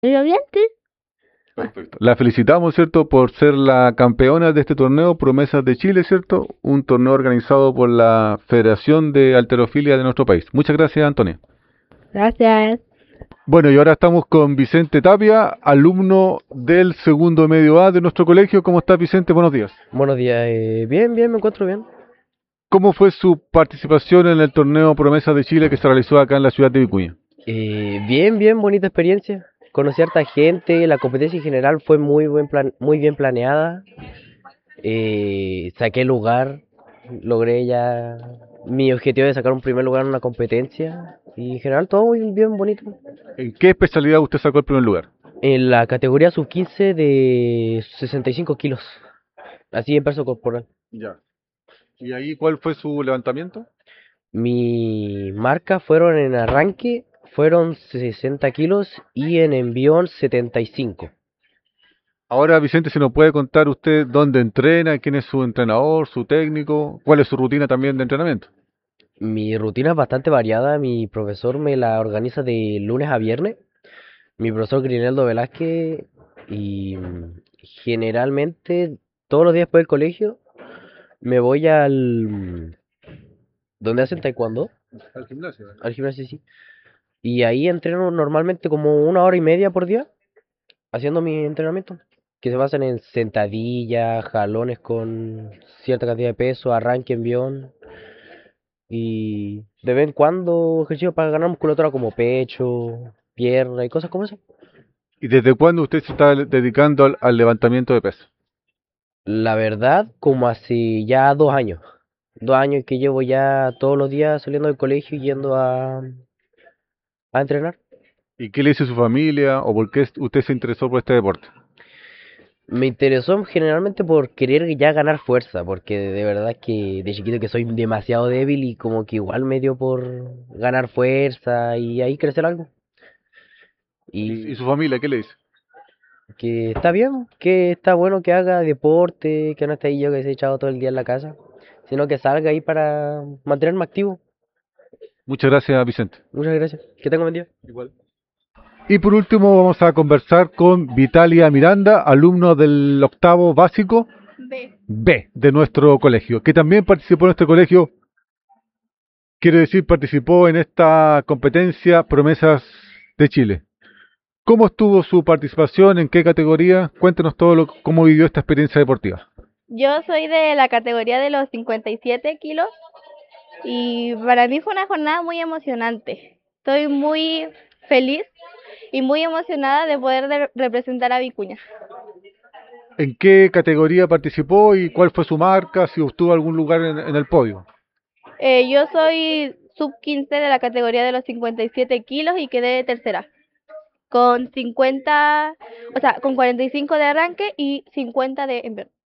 ¿Pero bien, sí? Perfecto. La felicitamos, ¿cierto?, por ser la campeona de este torneo Promesas de Chile, ¿cierto? Un torneo organizado por la Federación de Halterofilia de nuestro país. Muchas gracias, Antonio. Gracias. Bueno, y ahora estamos con Vicente Tapia, alumno del segundo medio A de nuestro colegio. ¿Cómo estás, Vicente? Buenos días. Buenos días, bien, bien, me encuentro bien. ¿Cómo fue su participación en el torneo Promesas de Chile que se realizó acá en la ciudad de Vicuña? Bien, bien, bonita experiencia. Conocí a harta gente, la competencia en general fue muy bien planeada. Saqué lugar, logré ya mi objetivo de sacar un primer lugar en una competencia y en general todo muy bien bonito. ¿En qué especialidad usted sacó el primer lugar? En la categoría sub 15 de 65 kilos, así en peso corporal. Ya. ¿Y ahí cuál fue su levantamiento? Mi marca fueron en arranque, fueron 60 kilos y en envión 75. Ahora, Vicente, ¿se nos puede contar usted dónde entrena, quién es su entrenador, su técnico, cuál es su rutina también de entrenamiento? Mi rutina es bastante variada, mi profesor me la organiza de lunes a viernes, mi profesor Grineldo Velázquez, y generalmente todos los días después del colegio me voy donde hacen taekwondo, Al gimnasio. al gimnasio sí, y ahí entreno normalmente como una hora y media por día haciendo mi entrenamiento, que se basan en sentadillas, jalones con cierta cantidad de peso, arranque, envión y de vez en cuando ejercicio para ganar musculatura como pecho, pierna y cosas como eso. ¿Y desde cuándo usted se está dedicando al levantamiento de peso? La verdad, como hace ya 2 años. 2 años que llevo ya todos los días saliendo del colegio y yendo a entrenar. ¿Y qué le dice su familia o por qué usted se interesó por este deporte? Me interesó generalmente por querer ya ganar fuerza, porque de verdad que de chiquito que soy demasiado débil y como que igual me dio por ganar fuerza y ahí crecer algo. ¿Y Y su familia qué le dice? que está bien, que está bueno que haga deporte, que no esté ahí yo que se he echado todo el día en la casa, sino que salga ahí para mantenerme activo. Muchas gracias, Vicente. Muchas gracias. Que tenga un buen día. Igual. Y por último vamos a conversar con Vitalia Miranda, alumno del octavo básico B de nuestro colegio, que también participó en este colegio, quiere decir, participó en esta competencia Promesas de Chile. ¿Cómo estuvo su participación? ¿En qué categoría? Cuéntenos todo cómo vivió esta experiencia deportiva. Yo soy de la categoría de los 57 kilos y para mí fue una jornada muy emocionante. Estoy muy feliz y muy emocionada de poder representar a Vicuña. ¿En qué categoría participó y cuál fue su marca? Si obtuvo algún lugar en el podio. Yo soy sub 15 de la categoría de los 57 kilos y quedé tercera, con 50, o sea, con 45 de arranque y 50 de envión.